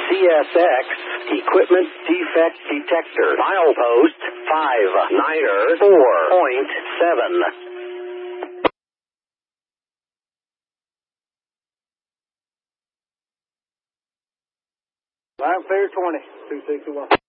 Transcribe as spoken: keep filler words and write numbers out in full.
C S X Equipment Defect Detector. Milepost five niner four point seven. Line clear twenty, two sixty-one.